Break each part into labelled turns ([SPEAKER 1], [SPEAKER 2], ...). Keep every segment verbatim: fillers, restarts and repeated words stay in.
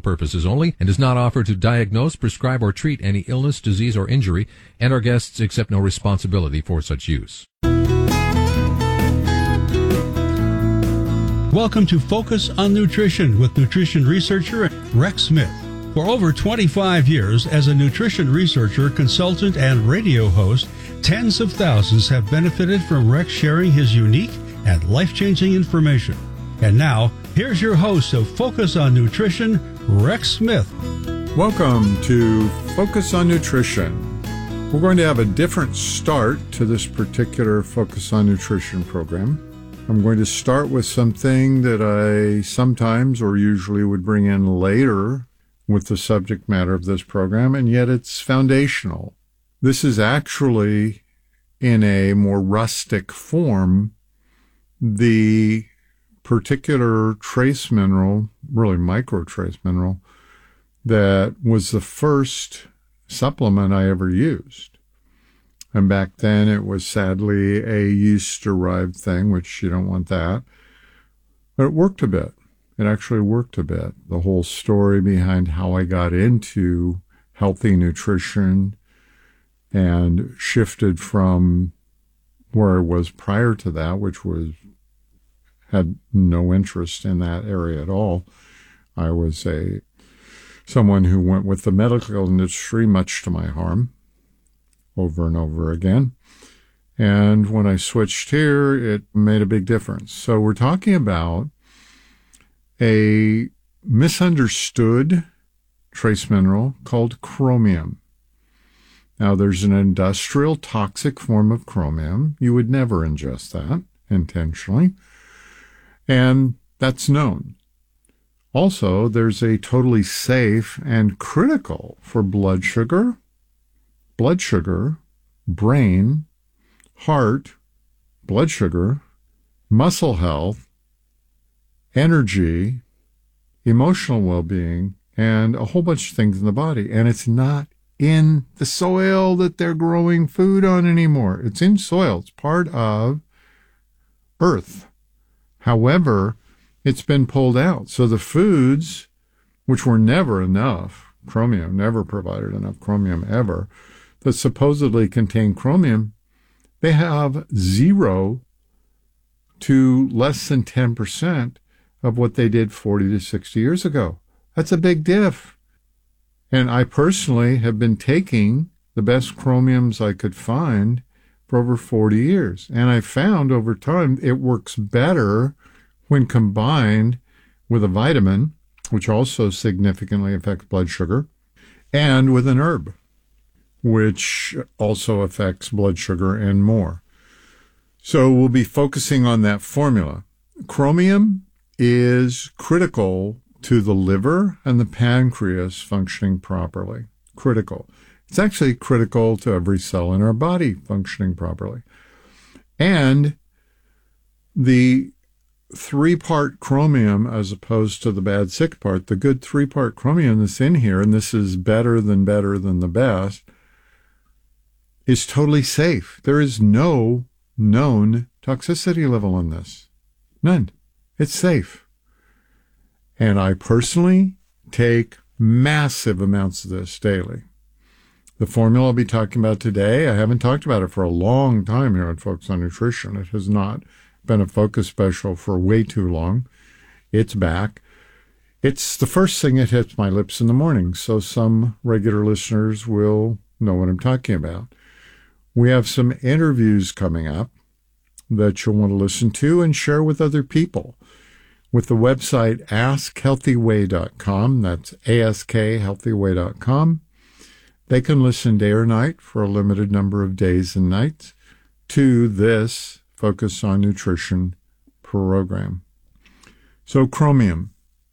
[SPEAKER 1] purposes only and does not offer to diagnose, prescribe, or treat any illness, disease, or injury, and our guests accept no responsibility for such use.
[SPEAKER 2] Welcome to Focus on Nutrition with nutrition researcher Rex Smith. For over twenty-five years as a nutrition researcher, consultant, and radio host, tens of thousands have benefited from Rex sharing his unique and life-changing information. And now, here's your host of Focus on Nutrition, Rex Smith.
[SPEAKER 3] Welcome to Focus on Nutrition. We're going to have a different start to this particular Focus on Nutrition program. I'm going to start with something that I sometimes or usually would bring in later with the subject matter of this program, and yet it's foundational. This is actually, in a more rustic form, the particular trace mineral, really micro trace mineral, that was the first supplement I ever used. And back then it was sadly a yeast-derived thing, which you don't want that. But it worked a bit. It actually worked a bit. The whole story behind how I got into healthy nutrition and shifted from where I was prior to that, which was had no interest in that area at all. I was a someone who went with the medical industry, much to my harm, over and over again. And when I switched here, it made a big difference. So we're talking about a misunderstood trace mineral called chromium. Now, there's an industrial toxic form of chromium. You would never ingest that intentionally, and that's known. Also, there's a totally safe and critical for blood sugar, blood sugar, brain, heart, blood sugar, muscle health, energy, emotional well-being, and a whole bunch of things in the body. And it's not in the soil that they're growing food on anymore. It's in soil. It's part of earth. However, it's been pulled out. So the foods, which were never enough, chromium, never provided enough chromium ever, that supposedly contain chromium, they have zero to less than ten percent of what they did forty to sixty years ago. That's a big diff. And I personally have been taking the best chromiums I could find for over forty years. And I found over time it works better when combined with a vitamin, which also significantly affects blood sugar, and with an herb, which also affects blood sugar and more. So we'll be focusing on that formula. Chromium is critical to the liver and the pancreas functioning properly. Critical. It's actually critical to every cell in our body functioning properly. And the three-part chromium, as opposed to the bad sick part, the good three-part chromium that's in here, and this is better than better than the best, is totally safe. There is no known toxicity level on this. None. It's safe. And I personally take massive amounts of this daily. The formula I'll be talking about today, I haven't talked about it for a long time here on Focus on Nutrition. It has not been a focus special for way too long. It's back. It's the first thing that hits my lips in the morning, so some regular listeners will know what I'm talking about. We have some interviews coming up that you'll want to listen to and share with other people. With the website ask healthy way dot com, that's A S K healthy way dot com, they can listen day or night for a limited number of days and nights to this Focus on Nutrition program. So chromium,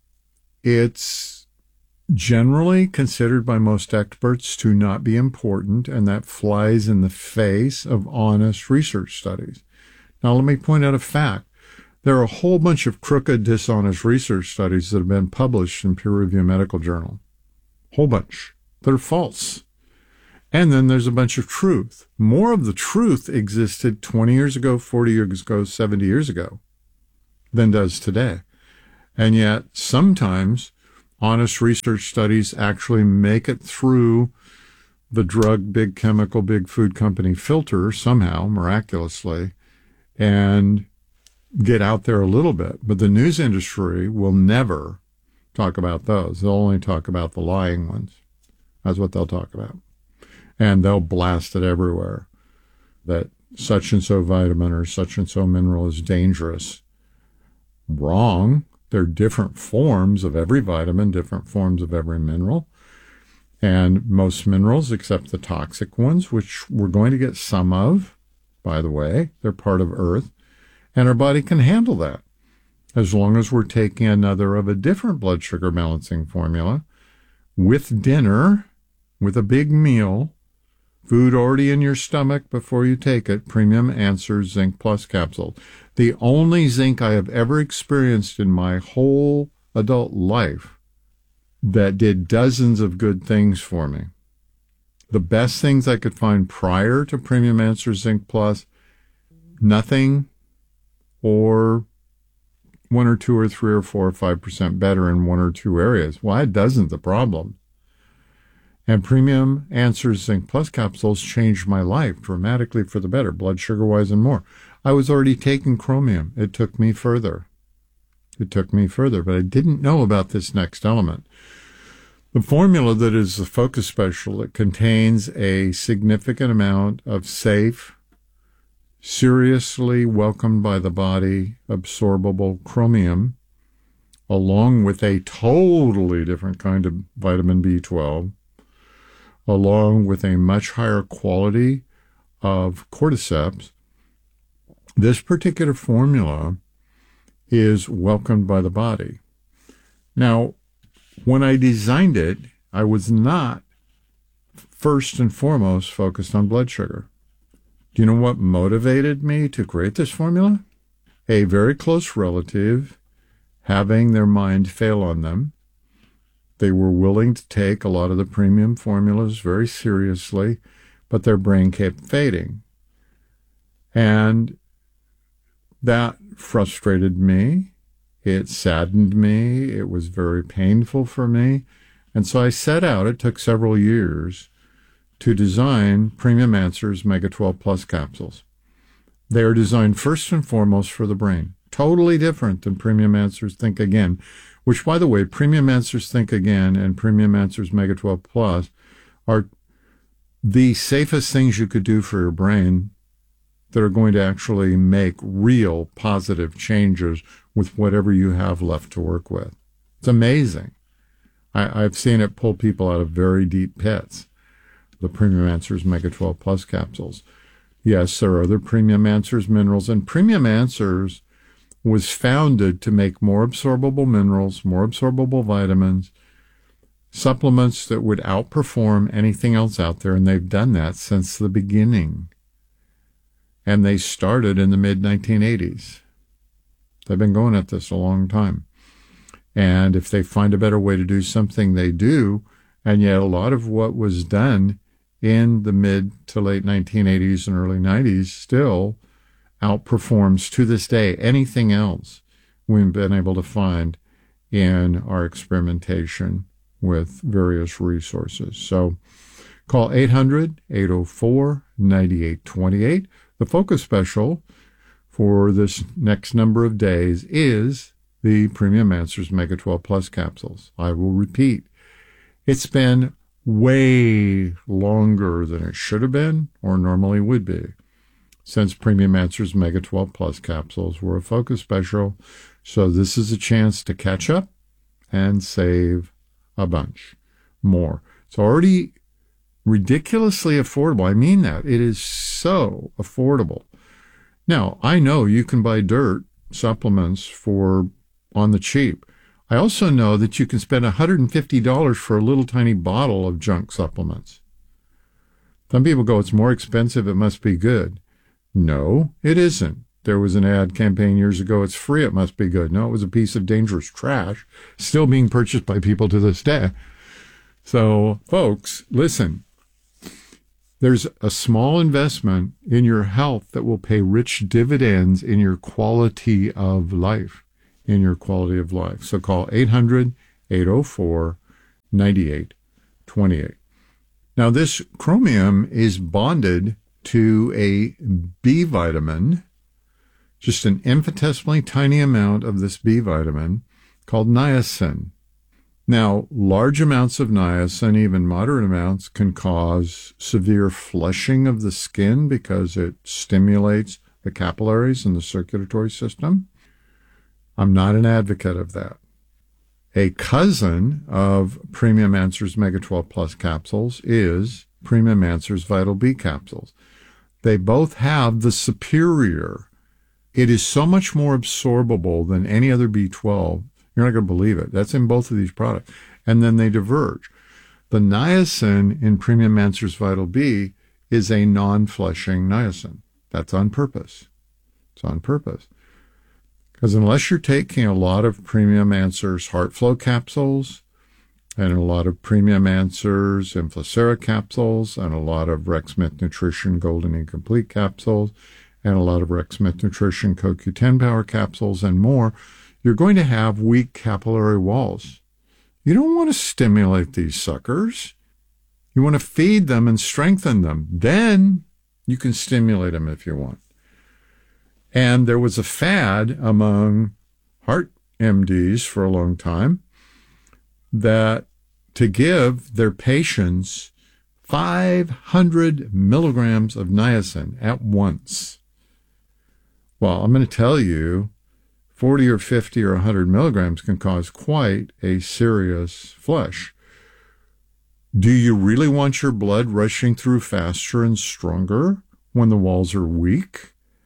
[SPEAKER 3] it's generally considered by most experts to not be important, and that flies in the face of honest research studies. Now, let me point out a fact. There are a whole bunch of crooked, dishonest research studies that have been published in peer-reviewed medical journal. Whole bunch. They're false. And then there's a bunch of truth. More of the truth existed twenty years ago, forty years ago, seventy years ago than does today. And yet, sometimes honest research studies actually make it through the drug, big chemical, big food company filter somehow, miraculously, and get out there a little bit. But the news industry will never talk about those. They'll only talk about the lying ones. That's what they'll talk about. And they'll blast it everywhere that such and so vitamin or such and so mineral is dangerous. Wrong. There are different forms of every vitamin, different forms of every mineral. And most minerals, except the toxic ones, which we're going to get some of, by the way, they're part of Earth, and our body can handle that as long as we're taking another of a different blood sugar balancing formula with dinner, with a big meal, food already in your stomach before you take it, Premium Answers Zinc Plus capsule. The only zinc I have ever experienced in my whole adult life that did dozens of good things for me. The best things I could find prior to Premium Answers Zinc Plus, nothing, or one or two or three or four or five percent better in one or two areas. Why doesn't the problem? And Premium Answers Zinc Plus capsules changed my life dramatically for the better, blood sugar-wise and more. I was already taking chromium. It took me further. It took me further, but I didn't know about this next element. The formula that is the Focus Special, it contains a significant amount of safe, seriously welcomed by the body, absorbable chromium, along with a totally different kind of vitamin B twelve, along with a much higher quality of cordyceps. This particular formula is welcomed by the body. Now, when I designed it, I was not first and foremost focused on blood sugar. Do you know what motivated me to create this formula? A very close relative having their mind fail on them. They were willing to take a lot of the premium formulas very seriously, but their brain kept fading. And that frustrated me. It saddened me. It was very painful for me. And so I set out, it took several years, to design Premium Answers Mega twelve Plus capsules. They are designed first and foremost for the brain. Totally different than Premium Answers Think Again, which, by the way, Premium Answers Think Again and Premium Answers Mega twelve Plus are the safest things you could do for your brain that are going to actually make real positive changes with whatever you have left to work with. It's amazing. I, I've seen it pull people out of very deep pits, the Premium Answers Mega twelve Plus capsules. Yes, there are other Premium Answers minerals, and Premium Answers was founded to make more absorbable minerals, more absorbable vitamins, supplements that would outperform anything else out there, and they've done that since the beginning. And they started in the mid nineteen eighties. They've been going at this a long time. And if they find a better way to do something, they do. And yet a lot of what was done in the mid to late nineteen eighties and early nineties still outperforms to this day anything else we've been able to find in our experimentation with various resources. So call eight hundred, eight oh four, nine eight two eight. The Focus Special for this next number of days is the Premium Answers Mega twelve Plus capsules. I will repeat, it's been way longer than it should have been or normally would be since Premium Answers Mega twelve Plus capsules were a Focus Special. So this is a chance to catch up and save a bunch more. It's already ridiculously affordable. I mean that. It is so affordable. Now, I know you can buy dirt supplements for on the cheap. I also know that you can spend one hundred fifty dollars for a little tiny bottle of junk supplements. Some people go, it's more expensive, it must be good. No, it isn't. There was an ad campaign years ago, it's free, it must be good. No, it was a piece of dangerous trash, still being purchased by people to this day. So, folks, listen. There's a small investment in your health that will pay rich dividends in your quality of life, in your quality of life. So call eight hundred, eight oh four, nine eight two eight. Now, this chromium is bonded to a B vitamin, just an infinitesimally tiny amount of this B vitamin called niacin. Now, large amounts of niacin, even moderate amounts, can cause severe flushing of the skin because it stimulates the capillaries in the circulatory system. I'm not an advocate of that. A cousin of Premium Answers Mega twelve Plus capsules is Premium Answers Vital B capsules. They both have the superior. It is so much more absorbable than any other B twelve. You're not going to believe it. That's in both of these products. And then they diverge. The niacin in Premium Answers Vital B is a non-flushing niacin. That's on purpose. It's on purpose. Because unless you're taking a lot of Premium Answers Heart Flow capsules and a lot of Premium Answers Inflacera capsules and a lot of Rex Smith Nutrition Golden Incomplete capsules and a lot of Rex Smith Nutrition Co Q ten Power capsules and more, you're going to have weak capillary walls. You don't want to stimulate these suckers. You want to feed them and strengthen them. Then you can stimulate them if you want. And there was a fad among heart M Ds for a long time that to give their patients five hundred milligrams of niacin at once. Well, I'm going to tell you, forty or fifty or one hundred milligrams can cause quite a serious flush. Do you really want your blood rushing through faster and stronger when the walls are weak?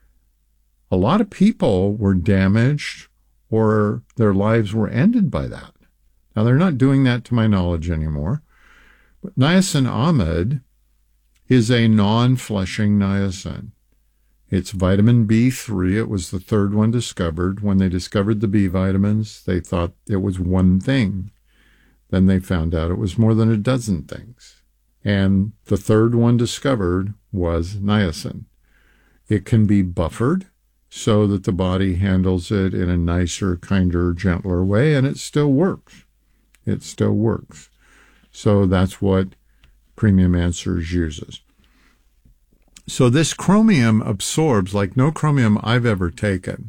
[SPEAKER 3] A lot of people were damaged or their lives were ended by that. Now, they're not doing that to my knowledge anymore. But niacinamide is a non-flushing niacin. It's vitamin B three. It was the third one discovered. When they discovered the B vitamins, they thought it was one thing. Then they found out it was more than a dozen things. And the third one discovered was niacin. It can be buffered so that the body handles it in a nicer, kinder, gentler way, and it still works. It still works. So that's what Premium Answers uses. So this chromium absorbs like no chromium I've ever taken.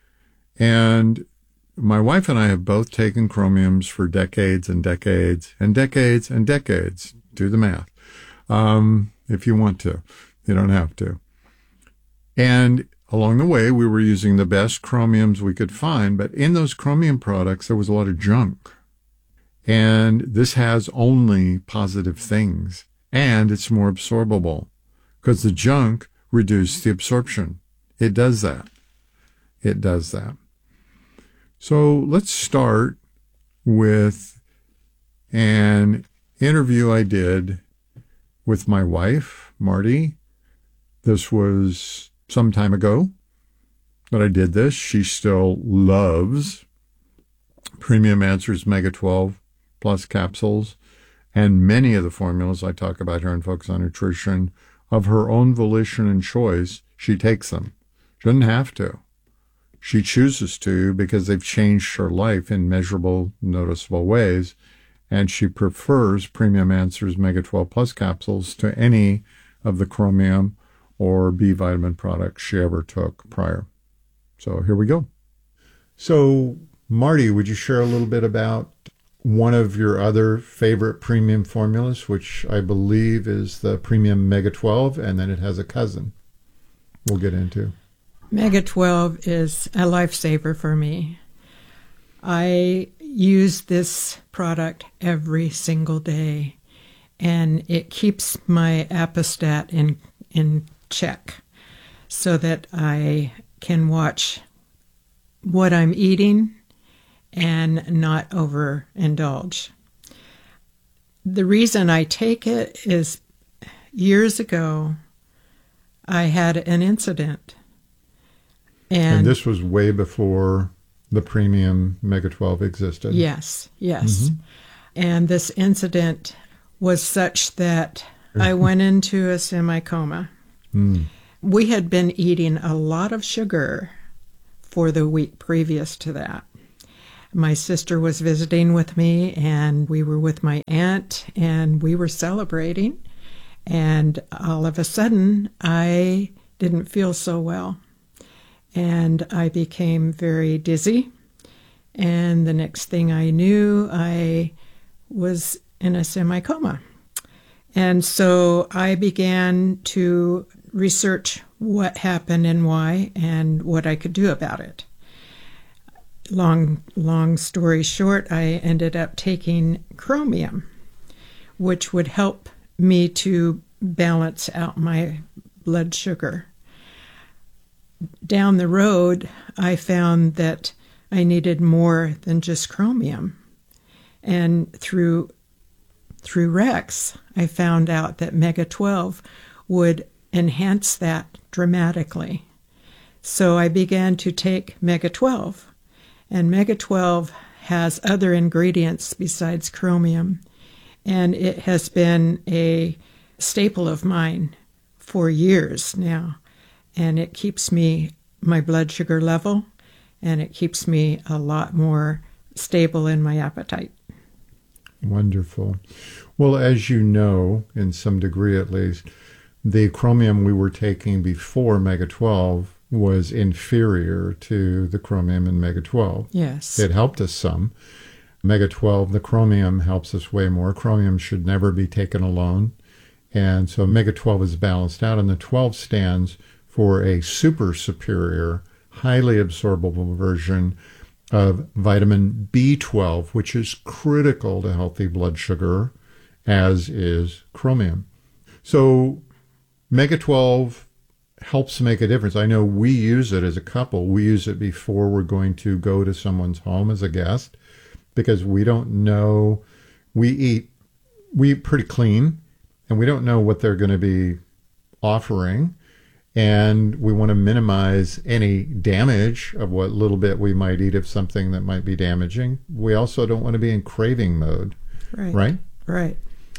[SPEAKER 3] And my wife and I have both taken chromiums for decades and decades and decades and decades. Do the math. Um, if you want to. You don't have to. And along the way, we were using the best chromiums we could find, but in those chromium products, there was a lot of junk. And this has only positive things, and it's more absorbable because the junk reduced the absorption. It does that. It does that. So let's start with an interview I did with my wife, Marty. This was some time ago that I did this. She still loves Premium Answers Mega twelve Plus capsules and many of the formulas I talk about here in Focus on Nutrition. Of her own volition and choice, she takes them. She doesn't have to. She chooses to because they've changed her life in measurable, noticeable ways, and she prefers Premium Answers Mega twelve Plus capsules to any of the chromium or B vitamin products she ever took prior. So here we go. So, Marty, would you share a little bit about one of your other favorite premium formulas, which I believe is the Premium Mega twelve, and then it has a cousin we'll get into.
[SPEAKER 4] Mega twelve is a lifesaver for me. I use this product every single day, and it keeps my apostat in, in check so that I can watch what I'm eating and not overindulge. The reason I take it is years ago, I had an incident. And,
[SPEAKER 3] and this was way before the Premium Mega twelve existed.
[SPEAKER 4] Yes, yes.
[SPEAKER 3] Mm-hmm.
[SPEAKER 4] And this incident was such that I went into a semi-coma. Mm. We had been eating a lot of sugar for the week previous to that. My sister was visiting with me, and we were with my aunt, and we were celebrating. And all of a sudden, I didn't feel so well. And I became very dizzy. And the next thing I knew, I was in a semi-coma. And so I began to research what happened and why and what I could do about it. Long, long story short, I ended up taking chromium, which would help me to balance out my blood sugar. Down the road, I found that I needed more than just chromium. And through through Rex, I found out that Mega twelve would enhance that dramatically. So I began to take Mega twelve. And Mega twelve has other ingredients besides chromium. And it has been a staple of mine for years now. And it keeps me, my blood sugar level, and it keeps me a lot more stable in my appetite.
[SPEAKER 3] Wonderful. Well, as you know, in some degree at least, the chromium we were taking before Mega twelve was inferior to the chromium in Mega twelve.
[SPEAKER 4] Yes.
[SPEAKER 3] It helped us some. Mega twelve, the chromium helps us way more. Chromium should never be taken alone. And so Mega twelve is balanced out, and the twelve stands for a super superior, highly absorbable version of vitamin B twelve, which is critical to healthy blood sugar, as is chromium. So Mega twelve helps make a difference. I know we use it as a couple. We use it before we're going to go to someone's home as a guest, because we don't know, we eat, we eat pretty clean, and we don't know what they're going to be offering. And we want to minimize any damage of what little bit we might eat of something that might be damaging. We also don't want to be in craving mode,
[SPEAKER 4] Right.
[SPEAKER 3] right?
[SPEAKER 4] Right.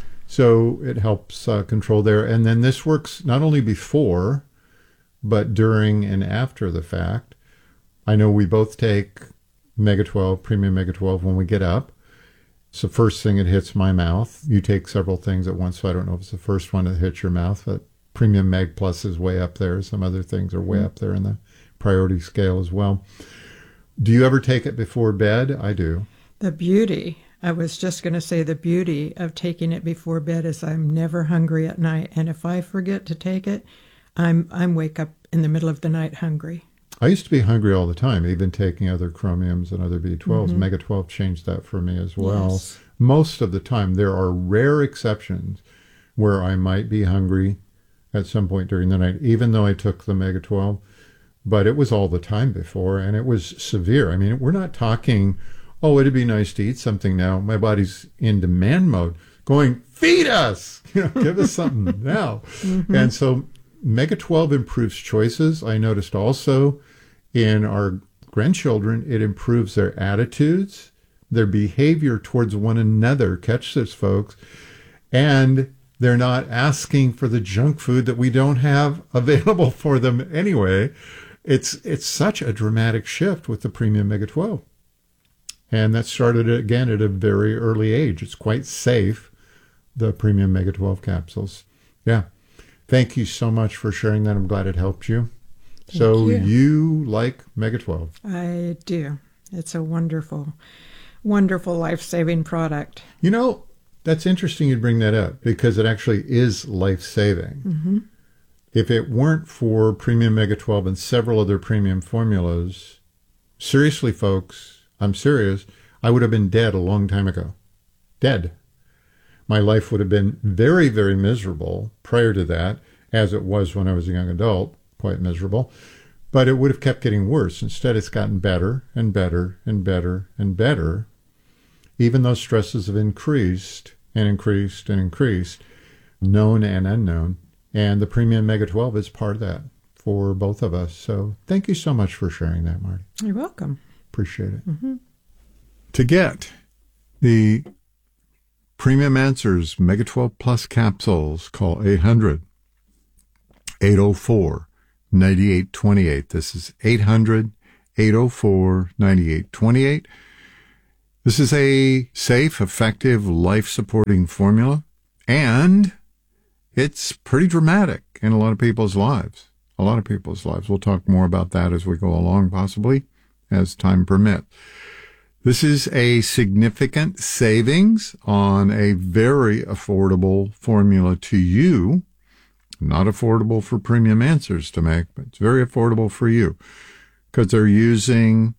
[SPEAKER 3] So it helps uh, control there. And then this works not only before, but during and after the fact. I know we both take Mega twelve, Premium Mega twelve, when we get up. It's the first thing that hits my mouth. You take several things at once, so I don't know if it's the first one that hits your mouth, but Premium Meg Plus is way up there. Some other things are way mm-hmm. up there in the priority scale as well. Do you ever take it before bed? I do.
[SPEAKER 4] The beauty, I was just going to say the beauty of taking it before bed is I'm never hungry at night. And if I forget to take it, I'm I'm wake up in the middle of the night hungry.
[SPEAKER 3] I used to be hungry all the time, even taking other chromiums and other B twelves. Mm-hmm. Mega twelve changed that for me as well. Yes. Most of the time. There are rare exceptions where I might be hungry at some point during the night, even though I took the Mega twelve. But it was all the time before, and it was severe. I mean, we're not talking, oh, it'd be nice to eat something now. My body's in demand mode, going, feed us! You know, give us something now. Mm-hmm. And so Mega twelve improves choices. I noticed also in our grandchildren, it improves their attitudes, their behavior towards one another. Catch this, folks. And they're not asking for the junk food that we don't have available for them anyway. It's it's such a dramatic shift with the Premium Mega twelve. And that started, again, at a very early age. It's quite safe, the Premium Mega twelve capsules. Yeah. Thank you so much for sharing that. I'm glad it helped you.
[SPEAKER 4] Thank
[SPEAKER 3] so
[SPEAKER 4] you.
[SPEAKER 3] you like Mega twelve?
[SPEAKER 4] I do. It's a wonderful, wonderful life-saving product.
[SPEAKER 3] You know, that's interesting you bring that up, because it actually is life-saving.
[SPEAKER 4] Mm-hmm.
[SPEAKER 3] If it weren't for Premium Mega twelve and several other premium formulas, seriously, folks, I'm serious, I would have been dead a long time ago. Dead. My life would have been very, very miserable prior to that, as it was when I was a young adult, quite miserable. But it would have kept getting worse. Instead, it's gotten better and better and better and better. Even though stresses have increased and increased and increased, known and unknown. And the Premium Mega twelve is part of that for both of us. So thank you so much for sharing that, Marty.
[SPEAKER 4] You're welcome.
[SPEAKER 3] Appreciate it.
[SPEAKER 4] Mm-hmm.
[SPEAKER 3] To get the Premium Answers Mega twelve Plus capsules, call eight hundred, eight oh four, nine eight two eight. This is eight hundred, eight oh four, nine eight two eight. This is a safe, effective, life-supporting formula, and it's pretty dramatic in a lot of people's lives. A lot of people's lives. We'll talk more about that as we go along, possibly, as time permits. This is a significant savings on a very affordable formula to you. Not affordable for Premium Answers to make, but it's very affordable for you because they're using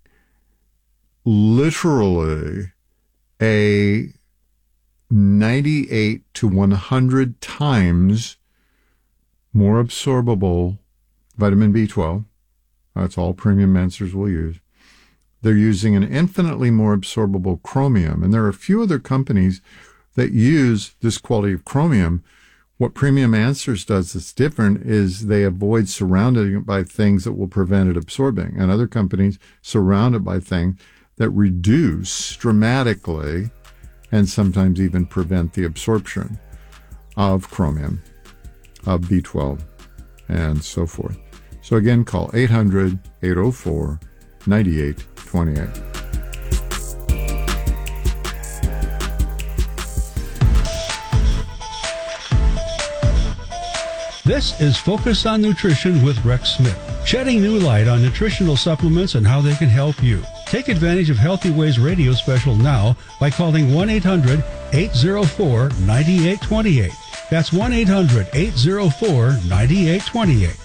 [SPEAKER 3] literally a ninety-eight to one hundred times more absorbable vitamin B twelve. That's all Premium Answers will use. They're using an infinitely more absorbable chromium, and there are a few other companies that use this quality of chromium. What Premium Answers does that's different is they avoid surrounding it by things that will prevent it absorbing, and other companies surround it by things that reduce dramatically and sometimes even prevent the absorption of chromium, of B twelve, and so forth. So again, call eight hundred, eight oh four, nine eight two eight.
[SPEAKER 2] This is Focus on Nutrition with Rex Smith, shedding new light on nutritional supplements and how they can help you. Take advantage of Healthy Ways radio special now by calling one eight hundred, eight oh four, nine eight two eight. That's one eight hundred, eight oh four, nine eight two eight.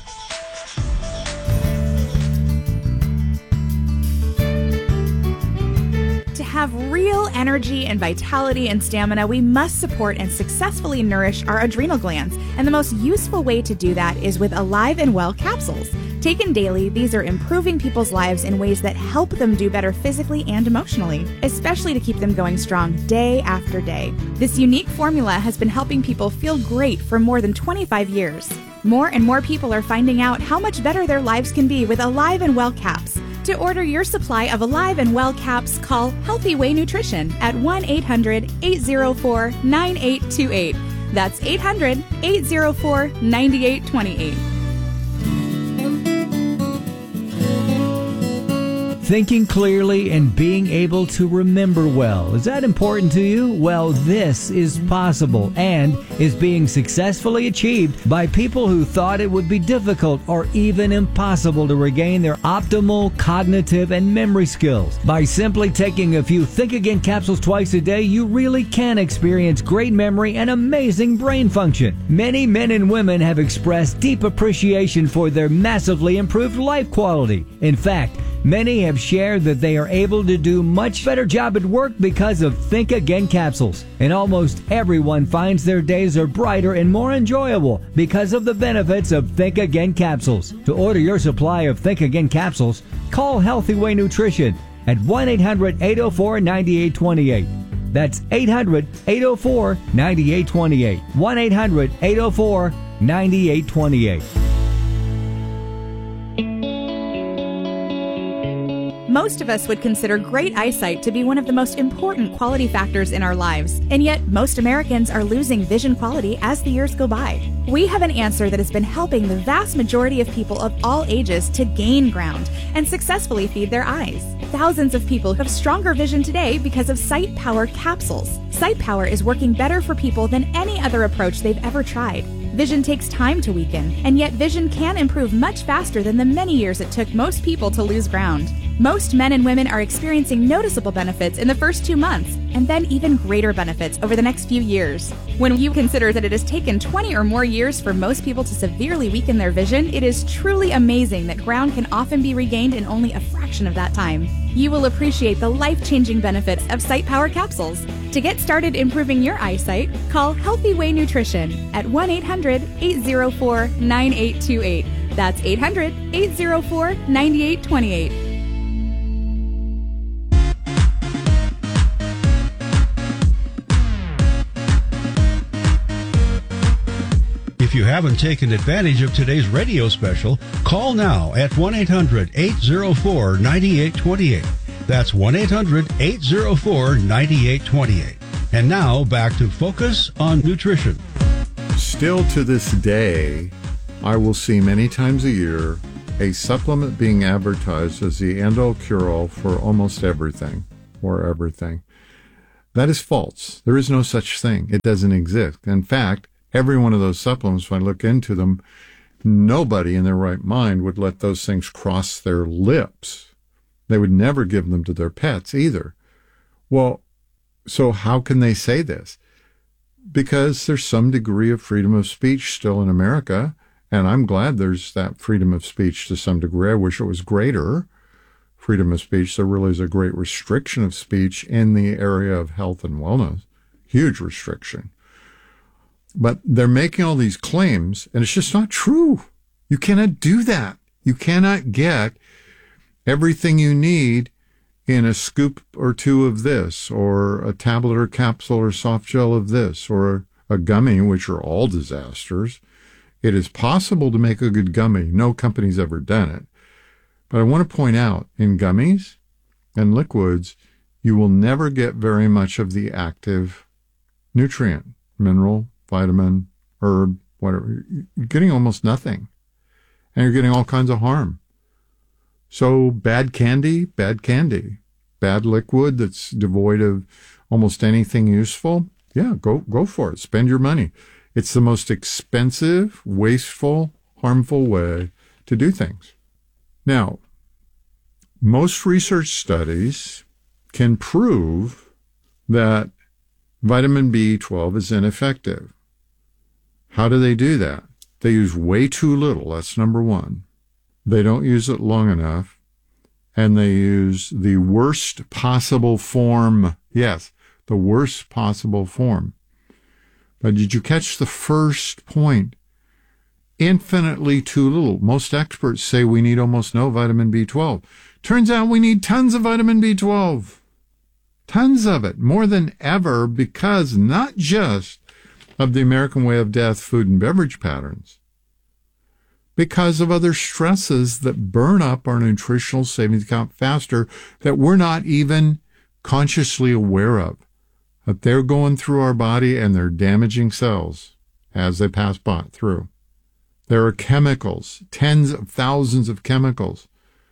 [SPEAKER 5] To have real energy and vitality and stamina, we must support and successfully nourish our adrenal glands. And the most useful way to do that is with Alive and Well capsules. Taken daily, these are improving people's lives in ways that help them do better physically and emotionally, especially to keep them going strong day after day. This unique formula has been helping people feel great for more than twenty-five years. More and more people are finding out how much better their lives can be with Alive and Well caps. To order your supply of Alive and Well caps, call Healthy Way Nutrition at one eight hundred, eight oh four, nine eight two eight. That's eight hundred, eight oh four, nine eight two eight.
[SPEAKER 6] Thinking clearly and being able to remember well. Is that important to you? Well, this is possible and is being successfully achieved by people who thought it would be difficult or even impossible to regain their optimal cognitive and memory skills. By simply taking a few Think Again capsules twice a day, you really can experience great memory and amazing brain function. Many men and women have expressed deep appreciation for their massively improved life quality. In fact, many have shared that they are able to do much better job at work because of Think Again capsules. And almost everyone finds their days are brighter and more enjoyable because of the benefits of Think Again capsules. To order your supply of Think Again capsules, call Healthy Way Nutrition at one eight hundred, eight oh four, nine eight two eight. That's eight hundred, eight oh four, nine eight two eight. one eight hundred, eight oh four, nine eight two eight.
[SPEAKER 5] Most of us would consider great eyesight to be one of the most important quality factors in our lives, and yet most Americans are losing vision quality as the years go by. We have an answer that has been helping the vast majority of people of all ages to gain ground and successfully feed their eyes. Thousands of people have stronger vision today because of Sight Power capsules. Sight Power is working better for people than any other approach they've ever tried. Vision takes time to weaken, and yet vision can improve much faster than the many years it took most people to lose ground. Most men and women are experiencing noticeable benefits in the first two months, and then even greater benefits over the next few years. When you consider that it has taken twenty or more years for most people to severely weaken their vision, it is truly amazing that ground can often be regained in only a fraction of that time. You will appreciate the life-changing benefits of Sight Power capsules. To get started improving your eyesight, call Healthy Way Nutrition at one eight hundred, eight oh four, nine eight two eight. That's eight hundred, eight oh four, nine eight two eight.
[SPEAKER 2] If you haven't taken advantage of today's radio special, call now at one eight hundred, eight oh four, nine eight two eight. That's one eight hundred, eight oh four, nine eight two eight. And now back to Focus on Nutrition.
[SPEAKER 3] Still to this day, I will see many times a year a supplement being advertised as the end-all cure-all for almost everything, or everything. That is false. There is no such thing. It doesn't exist. In fact, every one of those supplements, if I look into them, nobody in their right mind would let those things cross their lips. They would never give them to their pets either. Well, so how can they say this? Because there's some degree of freedom of speech still in America, and I'm glad there's that freedom of speech to some degree. I wish it was greater freedom of speech. There really is a great restriction of speech in the area of health and wellness. Huge restriction. But they're making all these claims, and it's just not true. You cannot do that. You cannot get everything you need in a scoop or two of this, or a tablet or capsule or soft gel of this, or a gummy, which are all disasters. It is possible to make a good gummy. No company's ever done it. But I want to point out, in gummies and liquids, you will never get very much of the active nutrient, mineral, vitamin, herb, whatever. You're getting almost nothing. And you're getting all kinds of harm. So bad candy, bad candy. Bad liquid that's devoid of almost anything useful, yeah, go go for it. Spend your money. It's the most expensive, wasteful, harmful way to do things. Now, most research studies can prove that vitamin B twelve is ineffective. How do they do that? They use way too little. That's number one. They don't use it long enough, and they use the worst possible form. Yes, the worst possible form. But did you catch the first point? Infinitely too little. Most experts say we need almost no vitamin B twelve. Turns out we need tons of vitamin B twelve. Tons of it, more than ever, because not just of the American way of death, food and beverage patterns, because of other stresses that burn up our nutritional savings account faster that we're not even consciously aware of. That they're going through our body and they're damaging cells as they pass by through. There are chemicals, tens of thousands of chemicals,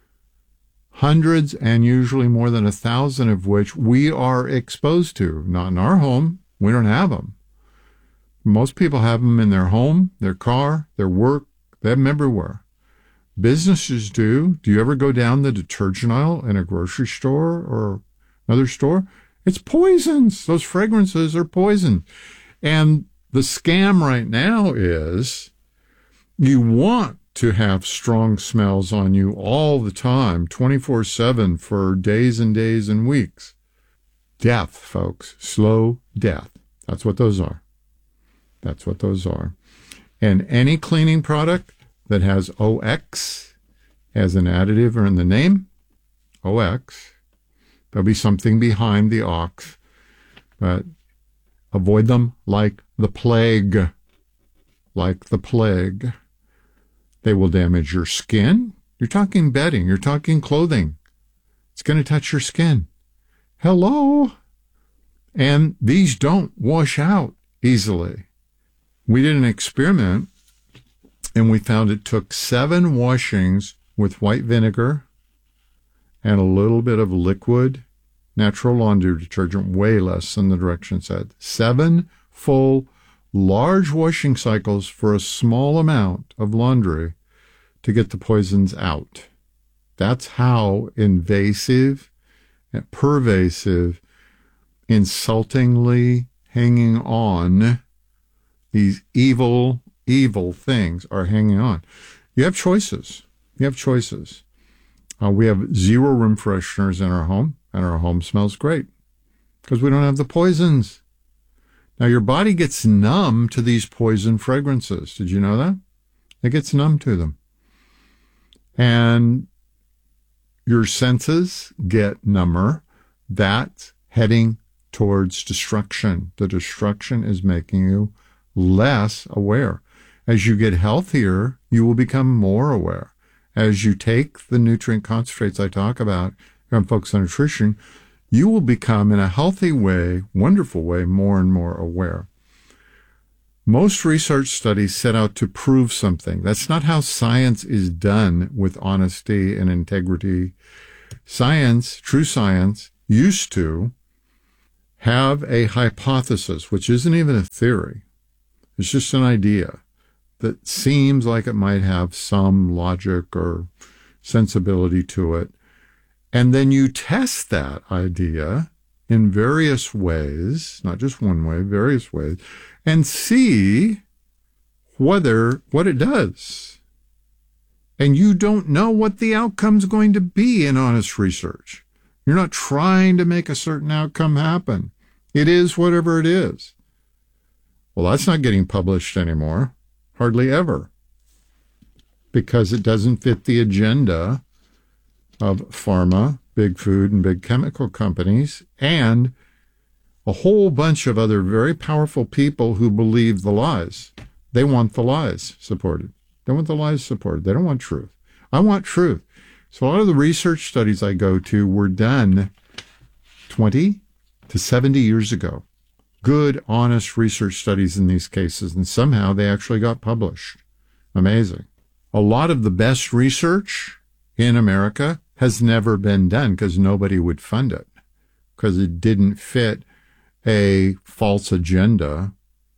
[SPEAKER 3] hundreds and usually more than a thousand of which we are exposed to. Not in our home. We don't have them. Most people have them in their home, their car, their work. They have them everywhere. Businesses do. Do you ever go down the detergent aisle in a grocery store or another store? It's poisons. Those fragrances are poison. And the scam right now is you want to have strong smells on you all the time, twenty-four seven for days and days and weeks. Death, folks. Slow death. That's what those are. That's what those are. And any cleaning product that has O X as an additive or in the name, O X, there'll be something behind the ox, but avoid them like the plague. Like the plague. They will damage your skin. You're talking bedding. You're talking clothing. It's going to touch your skin. Hello? And these don't wash out easily. We did an experiment, and we found it took seven washings with white vinegar and a little bit of liquid natural laundry detergent, way less than the directions said. Seven full, large washing cycles for a small amount of laundry to get the poisons out. That's how invasive and pervasive, insultingly hanging on these evil, evil things are hanging on. You have choices. You have choices. Uh, we have zero room fresheners in our home, and our home smells great because we don't have the poisons. Now, your body gets numb to these poison fragrances. Did you know that? It gets numb to them. And your senses get number. That's heading towards destruction. The destruction is making you less aware. As you get healthier, you will become more aware. As you take the nutrient concentrates I talk about here on Focus on Nutrition, you will become, in a healthy way, wonderful way, more and more aware. Most research studies set out to prove something. That's not how science is done with honesty and integrity. Science, true science, used to, have a hypothesis, which isn't even a theory. It's just an idea that seems like it might have some logic or sensibility to it. And then you test that idea in various ways, not just one way, various ways, and see whether what it does. And you don't know what the outcome's going to be in honest research. You're not trying to make a certain outcome happen. It is whatever it is. Well, that's not getting published anymore, hardly ever, because it doesn't fit the agenda of pharma, big food, and big chemical companies, and a whole bunch of other very powerful people who believe the lies. They want the lies supported. They want the lies supported. They don't want truth. I want truth. So a lot of the research studies I go to were done twenty to seventy years ago. Good, honest research studies in these cases, and somehow they actually got published. Amazing. A lot of the best research in America has never been done because nobody would fund it, because it didn't fit a false agenda,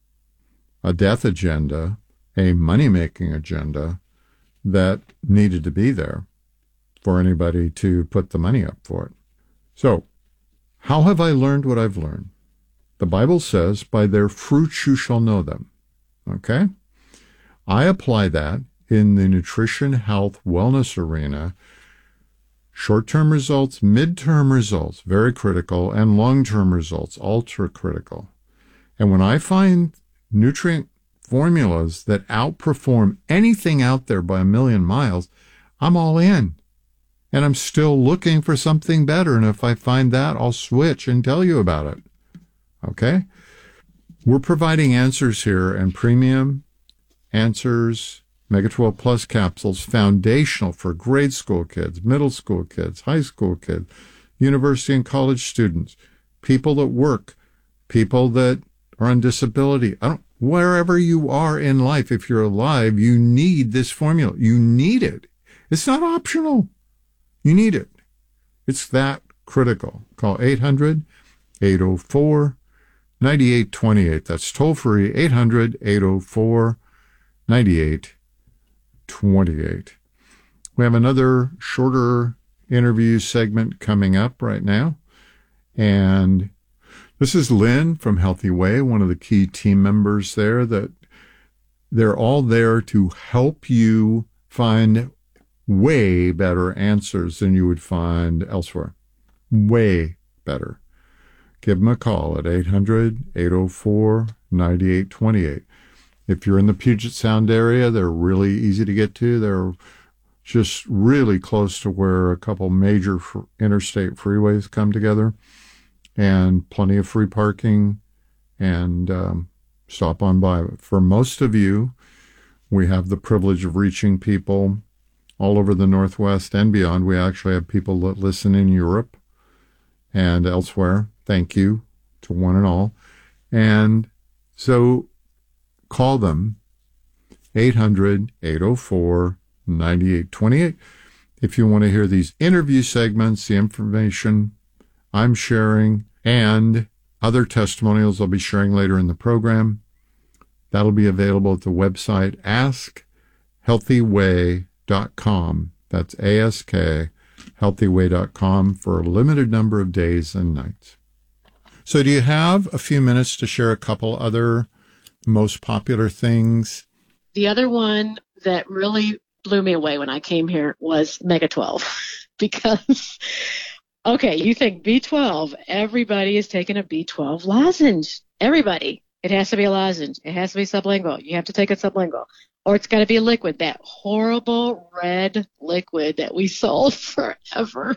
[SPEAKER 3] a death agenda, a money-making agenda that needed to be there for anybody to put the money up for it. So, how have I learned what I've learned? The Bible says, by their fruits you shall know them. Okay? I apply that in the nutrition, health, wellness arena. Short-term results, mid-term results, very critical, and long-term results, ultra critical. And when I find nutrient formulas that outperform anything out there by a million miles, I'm all in. And I'm still looking for something better. And if I find that, I'll switch and tell you about it. Okay? We're providing answers here, and premium answers, Mega twelve Plus capsules, foundational for grade school kids, middle school kids, high school kids, university and college students, people that work, people that are on disability. I don't, wherever you are in life, if you're alive, you need this formula. You need it. It's not optional. You need it. It's that critical. Call eight hundred, eight oh four, nine eight two eight. That's toll free, eight hundred, eight oh four, nine eight two eight. We have another shorter interview segment coming up right now. And this is Lynn from Healthy Way, one of the key team members there, that they're all there to help you find way better answers than you would find elsewhere. Way better. Give them a call at eight hundred, eight oh four, nine eight two eight. If you're in the Puget Sound area, they're really easy to get to. They're just really close to where a couple major interstate freeways come together, and plenty of free parking, and um, stop on by. For most of you, we have the privilege of reaching people all over the Northwest and beyond. We actually have people that listen in Europe and elsewhere. Thank you to one and all. And so call them, eight hundred, eight oh four, nine eight two eight. If you want to hear these interview segments, the information I'm sharing, and other testimonials I'll be sharing later in the program, that'll be available at the website ask healthy way dot com. That's A S K, healthy way dot com, for a limited number of days and nights. So do you have a few minutes to share a couple other most popular things?
[SPEAKER 7] The other one that really blew me away when I came here was Mega twelve. Because, okay, you think B twelve, everybody is taking a B twelve lozenge. Everybody. It has to be a lozenge. It has to be sublingual. You have to take it sublingual. Or it's got to be a liquid, that horrible red liquid that we sold forever.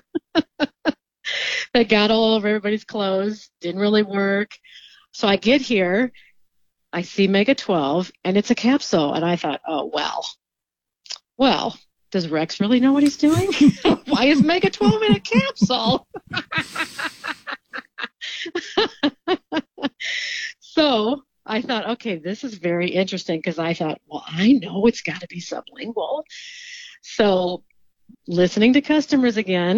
[SPEAKER 7] That got all over everybody's clothes. Didn't really work. So I get here, I see Mega twelve, and it's a capsule. And I thought, oh, well, well, does Rex really know what he's doing? Why is Mega twelve in a capsule? So I thought, okay, this is very interesting, because I thought, well, I know it's got to be sublingual. So listening to customers again,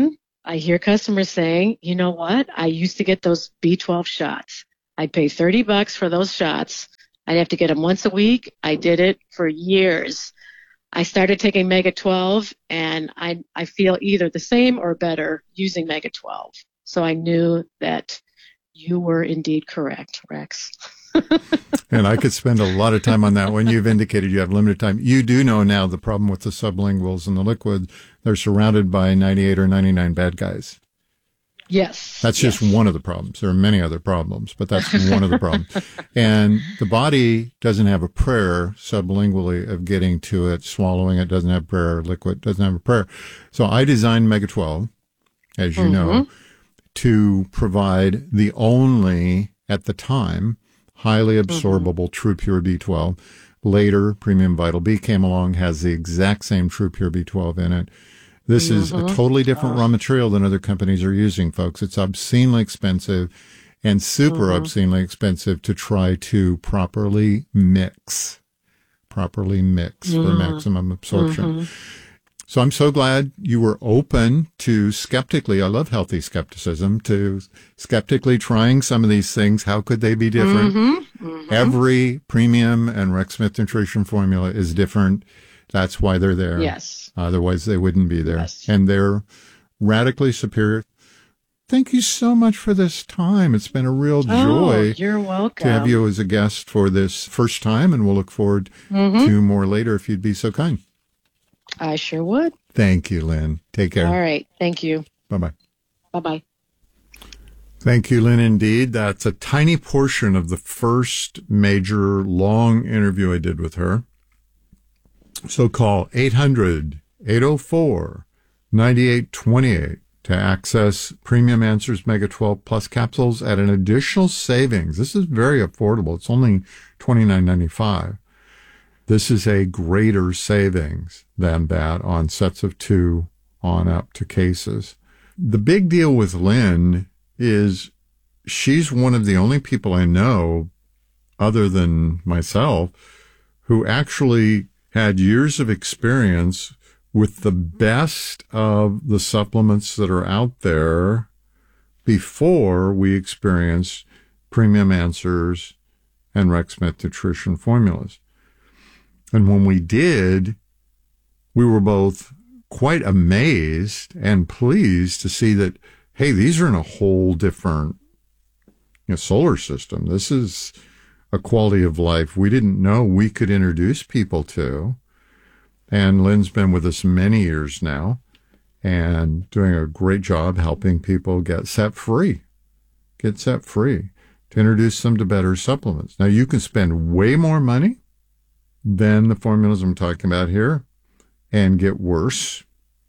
[SPEAKER 7] I hear customers saying, you know what? I used to get those B twelve shots. I'd pay thirty bucks for those shots. I'd have to get them once a week. I did it for years. I started taking Mega twelve, and I I feel either the same or better using Mega twelve. So I knew that you were indeed correct, Rex.
[SPEAKER 3] And I could spend a lot of time on that one. You've indicated you have limited time. You do know now the problem with the sublinguals and the liquid. They're surrounded by ninety-eight or ninety-nine bad guys.
[SPEAKER 7] Yes.
[SPEAKER 3] That's just
[SPEAKER 7] yes.
[SPEAKER 3] one of the problems. There are many other problems, but that's one of the problems. And the body doesn't have a prayer sublingually of getting to it, swallowing it, doesn't have prayer, liquid doesn't have a prayer. So I designed Mega twelve, as you mm-hmm. know, to provide the only, at the time, highly absorbable mm-hmm. True Pure B twelve. Later, Premium Vital B came along, has the exact same True Pure B twelve in it. This mm-hmm. is a totally different oh. raw material than other companies are using, folks. It's obscenely expensive and super mm-hmm. obscenely expensive to try to properly mix, properly mix mm-hmm. for maximum absorption. Mm-hmm. So I'm so glad you were open to skeptically, I love healthy skepticism, to skeptically trying some of these things. How could they be different? Mm-hmm. Mm-hmm. Every premium and Rex Smith nutrition formula is different. That's why they're there.
[SPEAKER 7] Yes.
[SPEAKER 3] Otherwise, they wouldn't be there.
[SPEAKER 7] Yes.
[SPEAKER 3] And they're radically superior. Thank you so much for this time. It's been a real joy.
[SPEAKER 7] Oh, you're welcome.
[SPEAKER 3] To have you as a guest for this first time, and we'll look forward mm-hmm. to more later if you'd be so kind.
[SPEAKER 7] I sure would.
[SPEAKER 3] Thank you, Lynn. Take care.
[SPEAKER 7] All right. Thank you.
[SPEAKER 3] Bye-bye.
[SPEAKER 7] Bye-bye.
[SPEAKER 3] Thank you, Lynn, indeed. That's a tiny portion of the first major long interview I did with her. So call eight hundred, eight oh four, nine eight two eight to access Premium Answers Mega twelve Plus capsules at an additional savings. This is very affordable. It's only twenty-nine ninety-five. This is a greater savings than that on sets of two on up to cases. The big deal with Lynn is she's one of the only people I know, other than myself, who actually had years of experience with the best of the supplements that are out there before we experienced Premium Answers and Rex Smith nutrition formulas. And when we did, we were both quite amazed and pleased to see that, hey, these are in a whole different you know, solar system. This is a quality of life we didn't know we could introduce people to. And Lynn's been with us many years now and doing a great job helping people get set free, get set free to introduce them to better supplements. Now, you can spend way more money than the formulas I'm talking about here and get worse.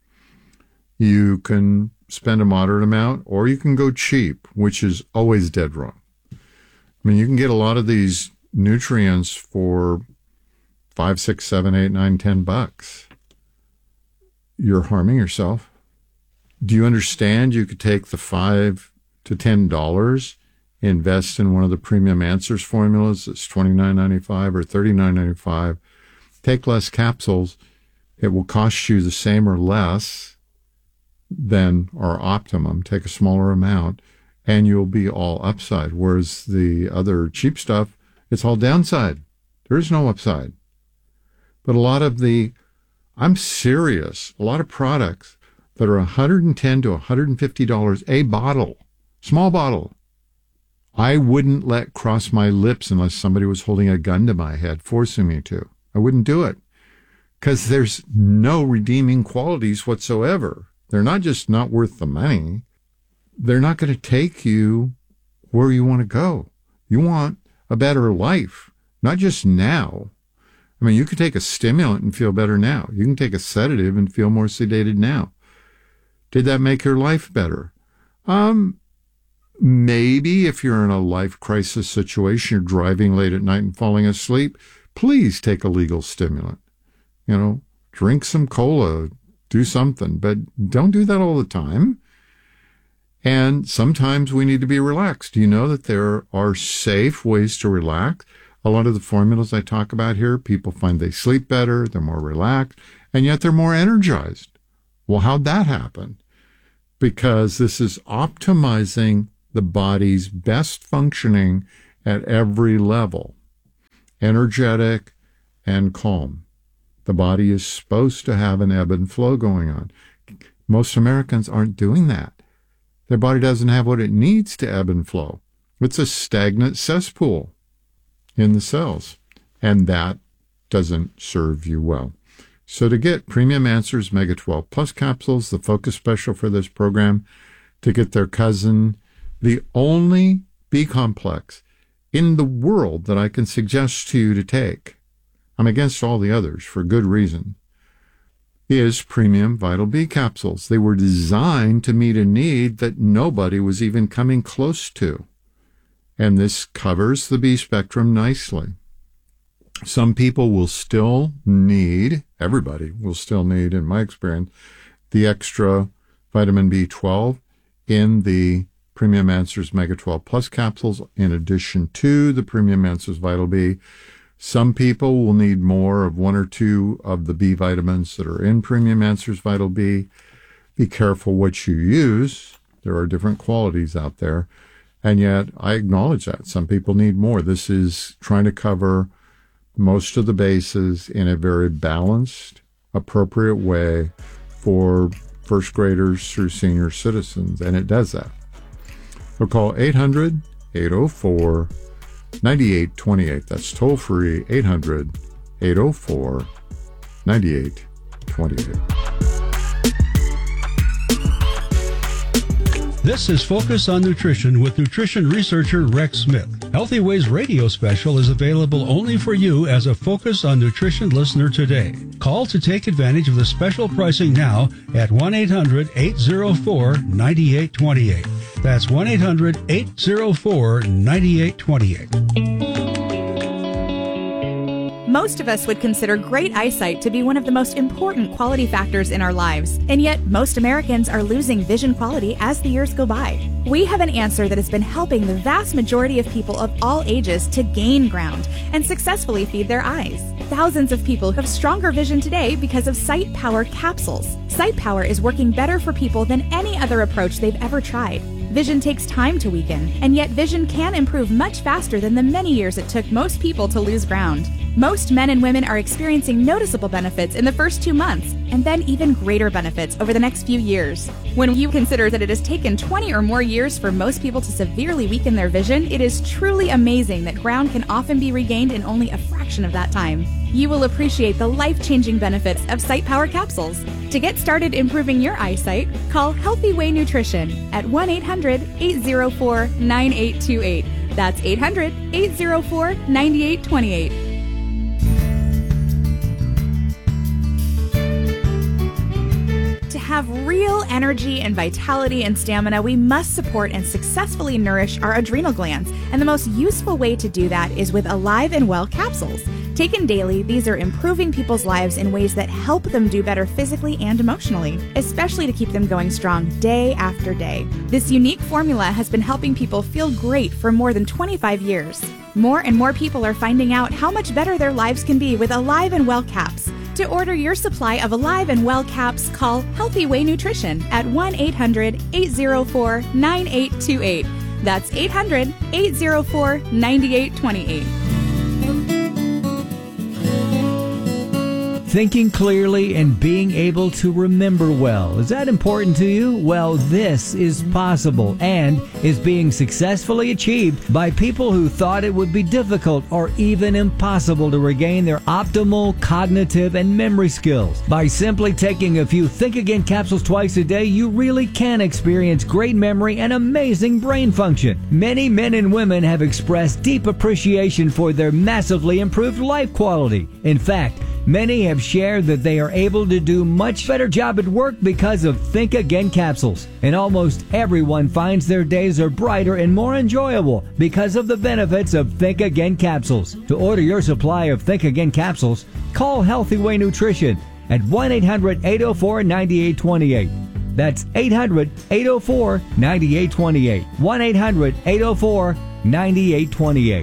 [SPEAKER 3] You can spend a moderate amount, or you can go cheap, which is always dead wrong. I mean, you can get a lot of these nutrients for five, six, seven, eight, nine, ten bucks. You're harming yourself. Do you understand you could take the five to ten dollars, invest in one of the Premium Answers formulas that's twenty-nine ninety-five or thirty-nine ninety-five, take less capsules. It will cost you the same or less than our optimum. Take a smaller amount and you'll be all upside. Whereas the other cheap stuff, it's all downside. There is no upside. But a lot of the, I'm serious, a lot of products that are one hundred ten to one hundred fifty dollars a bottle, small bottle, I wouldn't let cross my lips unless somebody was holding a gun to my head, forcing me to. I wouldn't do it because there's no redeeming qualities whatsoever. They're not just not worth the money. They're not going to take you where you want to go. You want a better life, not just now. I mean, you can take a stimulant and feel better now. You can take a sedative and feel more sedated now. Did that make your life better? Um, maybe if you're in a life crisis situation, you're driving late at night and falling asleep, please take a legal stimulant. You know, drink some cola, do something, but don't do that all the time. And sometimes we need to be relaxed. Do you know that there are safe ways to relax? A lot of the formulas I talk about here, people find they sleep better, they're more relaxed, and yet they're more energized. Well, how'd that happen? because this is optimizing the body's best functioning at every level, energetic and calm. The body is supposed to have an ebb and flow going on. Most Americans aren't doing that. Their body doesn't have what it needs to ebb and flow. It's a stagnant cesspool in the cells, and that doesn't serve you well. So to get Premium Answers Mega twelve Plus capsules, the focus special for this program, to get their cousin, the only B-complex in the world that I can suggest to you to take, I'm against all the others for good reason, is Premium Vital B capsules. They were designed to meet a need that nobody was even coming close to. And this covers the B spectrum nicely. Some people will still need, everybody will still need, in my experience, the extra vitamin B twelve in the Premium Answers Mega twelve Plus capsules, in addition to the Premium Answers Vital B. Some people will need more of one or two of the B vitamins that are in Premium Answers Vital B. Be careful what you use. There are different qualities out there. And yet, I acknowledge that. Some people need more. This is trying to cover most of the bases in a very balanced, appropriate way for first graders through senior citizens, and it does that. So call eight hundred, eight oh four, nine eight two eight. That's toll free, eight hundred, eight oh four, nine eight two eight.
[SPEAKER 2] This is Focus on Nutrition with nutrition researcher Rex Smith. Healthy Ways radio special is available only for you as a Focus on Nutrition listener today. Call to take advantage of the special pricing now at one eight hundred, eight oh four, nine eight two eight. That's one eight hundred, eight oh four, nine eight two eight.
[SPEAKER 5] Most of us would consider great eyesight to be one of the most important quality factors in our lives, and yet most Americans are losing vision quality as the years go by. We have an answer that has been helping the vast majority of people of all ages to gain ground and successfully feed their eyes. Thousands of people have stronger vision today because of Sight Power capsules. Sight Power is working better for people than any other approach they've ever tried. Vision takes time to weaken, and yet vision can improve much faster than the many years it took most people to lose ground. Most men and women are experiencing noticeable benefits in the first two months, and then even greater benefits over the next few years. When you consider that it has taken twenty or more years for most people to severely weaken their vision, it is truly amazing that ground can often be regained in only a fraction of that time. You will appreciate the life-changing benefits of Sight Power capsules. To get started improving your eyesight, call Healthy Way Nutrition at one eight hundred, eight oh four, nine eight two eight. That's eight hundred, eight oh four, nine eight two eight. To have real energy and vitality and stamina, we must support and successfully nourish our adrenal glands. And the most useful way to do that is with Alive and Well capsules. Taken daily, these are improving people's lives in ways that help them do better physically and emotionally, especially to keep them going strong day after day. This unique formula has been helping people feel great for more than twenty-five years. More and more people are finding out how much better their lives can be with Alive and Well caps. To order your supply of Alive and Well caps, call Healthy Way Nutrition at one eight hundred, eight oh four, nine eight two eight. That's eight hundred, eight oh four, nine eight two eight.
[SPEAKER 6] Thinking clearly and being able to remember well. Is that important to you? Well, this is possible and is being successfully achieved by people who thought it would be difficult or even impossible to regain their optimal cognitive and memory skills. By simply taking a few Think Again capsules twice a day, you really can experience great memory and amazing brain function. Many men and women have expressed deep appreciation for their massively improved life quality. In fact, many have shared that they are able to do much better job at work because of Think Again capsules. And almost everyone finds their days are brighter and more enjoyable because of the benefits of Think Again capsules. To order your supply of Think Again capsules, call Healthy Way Nutrition at one eight hundred, eight oh four, nine eight two eight. That's eight hundred, eight oh four, nine eight two eight. one eight hundred, eight oh four, nine eight two eight.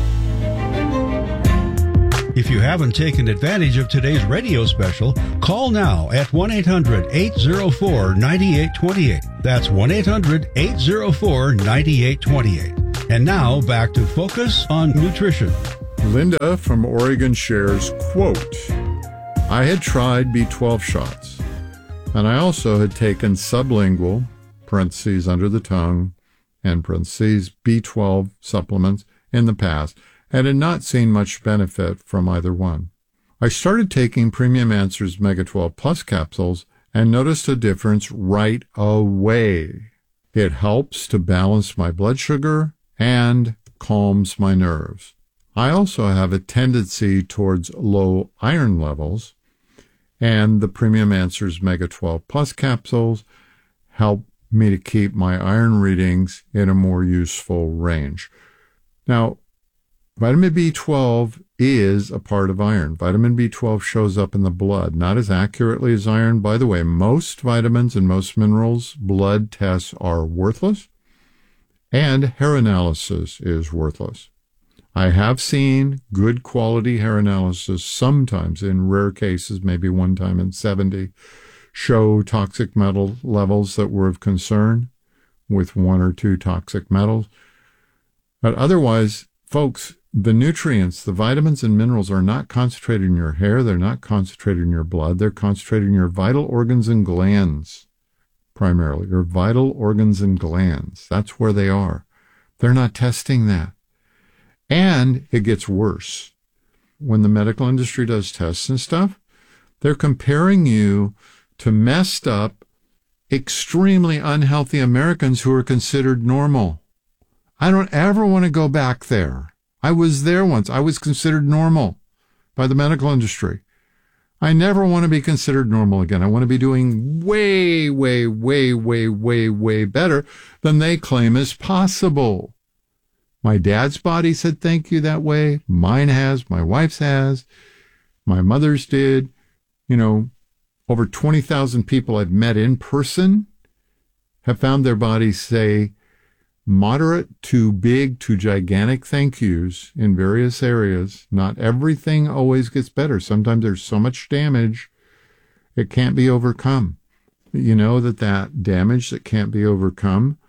[SPEAKER 2] If you haven't taken advantage of today's radio special, call now at one eight hundred, eight oh four, nine eight two eight. That's one eight hundred eight oh four nine eight two eight. And now back to Focus on Nutrition.
[SPEAKER 3] Linda from Oregon shares, quote, I had tried B twelve shots, and I also had taken sublingual, parentheses under the tongue, and parentheses B twelve supplements in the past, and had not seen much benefit from either one. I started taking Premium Answers Mega twelve Plus capsules and noticed a difference right away. It helps to balance my blood sugar and calms my nerves. I also have a tendency towards low iron levels, and the Premium Answers Mega twelve Plus capsules help me to keep my iron readings in a more useful range. Now, vitamin B twelve is a part of iron. Vitamin B twelve shows up in the blood, not as accurately as iron. By the way, most vitamins and most minerals, blood tests are worthless, and hair analysis is worthless. I have seen good quality hair analysis sometimes, in rare cases, maybe one time in seventy, show toxic metal levels that were of concern with one or two toxic metals. But otherwise, folks, the nutrients, the vitamins and minerals are not concentrated in your hair. They're not concentrated in your blood. They're concentrated in your vital organs and glands, primarily. Your vital organs and glands. That's where they are. They're not testing that. And it gets worse. When the medical industry does tests and stuff, they're comparing you to messed up, extremely unhealthy Americans who are considered normal. I don't ever want to go back there. I was there once. I was considered normal by the medical industry. I never want to be considered normal again. I want to be doing way, way, way, way, way, way better than they claim is possible. My dad's body said thank you that way. Mine has. My wife's has. My mother's did. You know, over twenty thousand people I've met in person have found their bodies say moderate to big to gigantic thank yous in various areas. Not everything always gets better. Sometimes there's so much damage it can't be overcome. You know that that damage that can't be overcome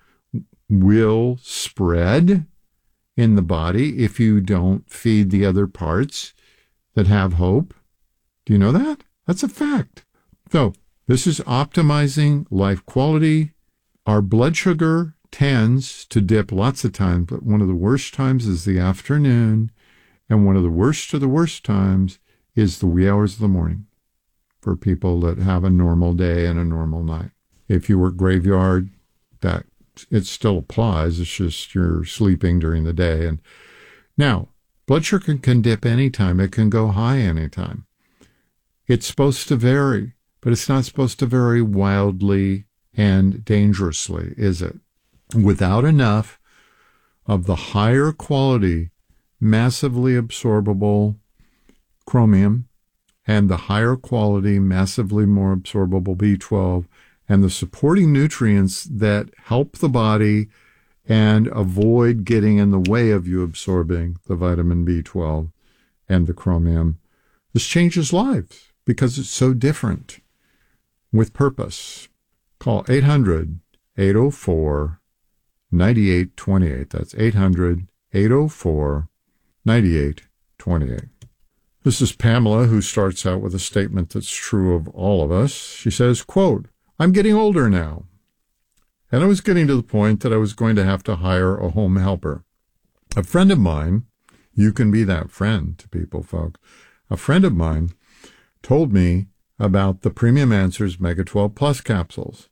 [SPEAKER 3] will spread in the body if you don't feed the other parts that have hope. Do you know that? That's a fact. So this is optimizing life quality. Our blood sugar tends to dip lots of times, but one of the worst times is the afternoon, and one of the worst of the worst times is the wee hours of the morning for people that have a normal day and a normal night. If you work graveyard, that it still applies. It's just you're sleeping during the day. And now, blood sugar can dip anytime. It can go high anytime. It's supposed to vary, but it's not supposed to vary wildly and dangerously, is it? Without enough of the higher quality, massively absorbable chromium and the higher quality, massively more absorbable B twelve, and the supporting nutrients that help the body and avoid getting in the way of you absorbing the vitamin B twelve and the chromium. This changes lives because it's so different with purpose. Call eight hundred eight oh four nine eight two eight. That's eight hundred eight oh four nine eight two eight. This is Pamela, who starts out with a statement that's true of all of us. She says, quote, I'm getting older now, and I was getting to the point that I was going to have to hire a home helper. A friend of mine, you can be that friend to people, folks. A friend of mine told me about the Premium Answers Mega twelve Plus capsules.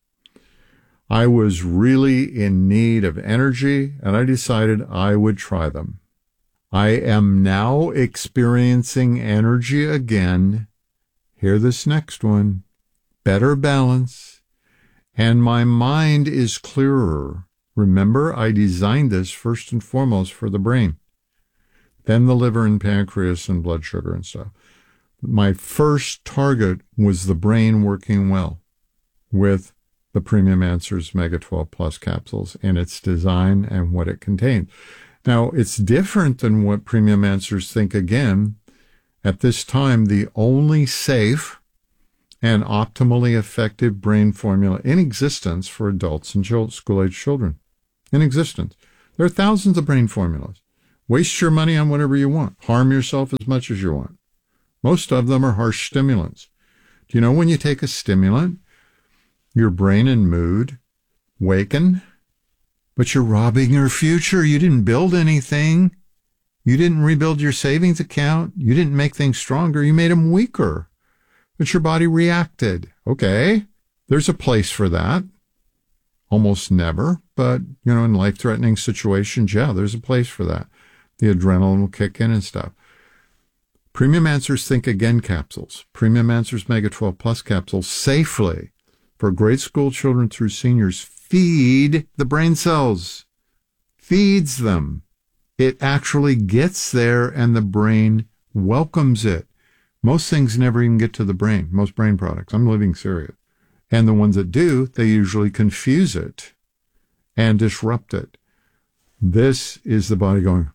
[SPEAKER 3] I was really in need of energy, and I decided I would try them. I am now experiencing energy again. Hear this next one. Better balance. And my mind is clearer. Remember, I designed this first and foremost for the brain, then the liver and pancreas and blood sugar and stuff. My first target was the brain working well with the Premium Answers Mega twelve Plus capsules and its design and what it contained. Now, it's different than what Premium Answers think. Again, at this time, the only safe and optimally effective brain formula in existence for adults and school-age children. In existence. There are thousands of brain formulas. Waste your money on whatever you want. Harm yourself as much as you want. Most of them are harsh stimulants. Do you know when you take a stimulant, your brain and mood waken, but you're robbing your future? You didn't build anything. You didn't rebuild your savings account. You didn't make things stronger. You made them weaker. But your body reacted. Okay, there's a place for that. Almost never, but, you know, in life-threatening situations, yeah, there's a place for that. The adrenaline will kick in and stuff. Premium Answers Think Again capsules, Premium Answers Mega twelve Plus capsules safely for grade school children through seniors feed the brain cells. Feeds them. It actually gets there and the brain welcomes it. Most things never even get to the brain, most brain products. I'm living serious. And the ones that do, they usually confuse it and disrupt it. This is the body going,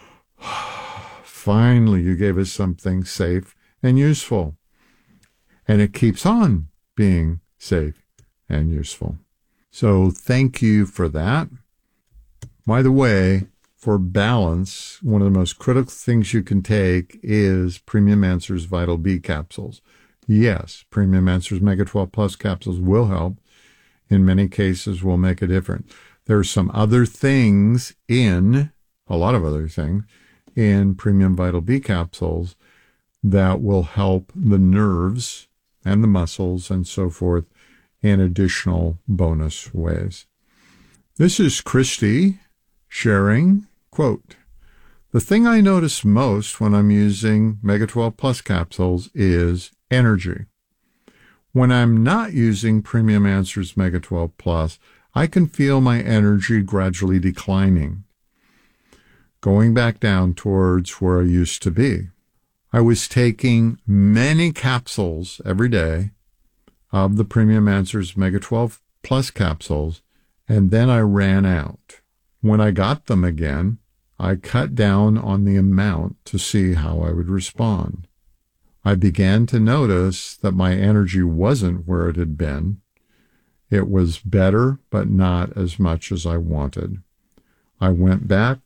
[SPEAKER 3] finally, you gave us something safe and useful. And it keeps on being safe and useful. So thank you for that. By the way, for balance, one of the most critical things you can take is Premium Answers Vital B capsules. Yes, Premium Answers Mega twelve Plus capsules will help. In many cases, will make a difference. There are some other things in, a lot of other things, in Premium Vital B capsules that will help the nerves and the muscles and so forth in additional bonus ways. This is Christy sharing, quote, "The thing I notice most when I'm using Mega twelve Plus capsules is energy. When I'm not using Premium Answers Mega twelve Plus, I can feel my energy gradually declining, going back down towards where I used to be. I was taking many capsules every day of the Premium Answers Mega twelve Plus capsules, and then I ran out. When I got them again, I cut down on the amount to see how I would respond. I began to notice that my energy wasn't where it had been. It was better, but not as much as I wanted. I went back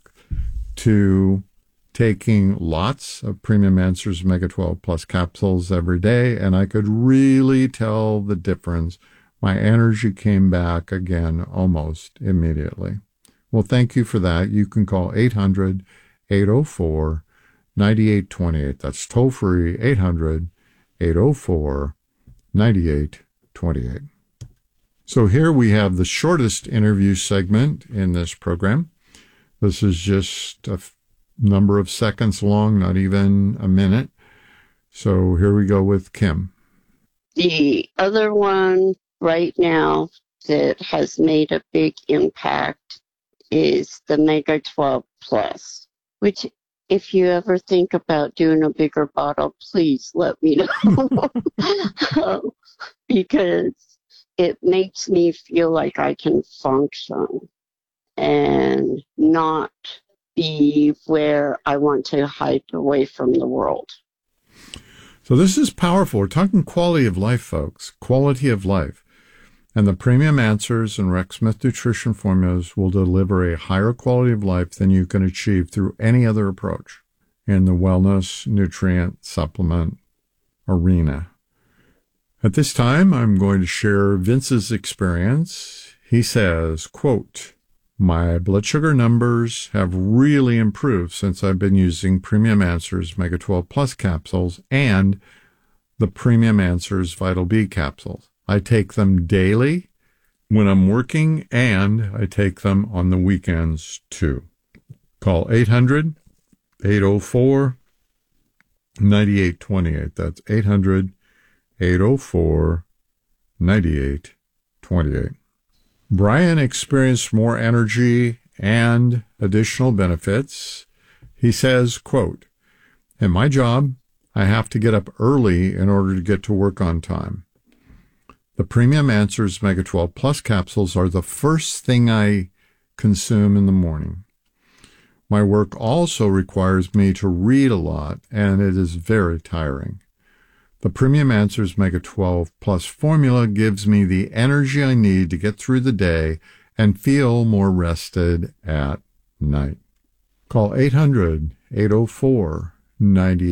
[SPEAKER 3] to taking lots of Premium Answers Mega twelve Plus capsules every day, and I could really tell the difference. My energy came back again almost immediately. Well, thank you for that. You can call eight hundred, eight oh four, nine eight two eight. That's toll free, eight hundred, eight oh four, nine eight two eight. So here we have the shortest interview segment in this program. This is just a f- number of seconds long, not even a minute. So here we go with Kim.
[SPEAKER 8] The other one right now that has made a big impact is the Mega twelve Plus, which if you ever think about doing a bigger bottle, please let me know. Because it makes me feel like I can function and not be where I want to hide away from the world.
[SPEAKER 3] So this is powerful. We're talking quality of life, folks. Quality of life. And the Premium Answers and Rex Smith Nutrition formulas will deliver a higher quality of life than you can achieve through any other approach in the wellness, nutrient, supplement arena. At this time, I'm going to share Vince's experience. He says, quote, "My blood sugar numbers have really improved since I've been using Premium Answers Mega twelve Plus capsules and the Premium Answers Vital B capsules. I take them daily when I'm working, and I take them on the weekends too." Call eight hundred, eight oh four, nine eight two eight. That's eight hundred, eight oh four, nine eight two eight. Brian experienced more energy and additional benefits. He says, quote, "In my job, I have to get up early in order to get to work on time. The Premium Answers Mega twelve Plus capsules are the first thing I consume in the morning. My work also requires me to read a lot, and it is very tiring. The Premium Answers Mega twelve Plus formula gives me the energy I need to get through the day and feel more rested at night. Call eight hundred, eight oh four, nine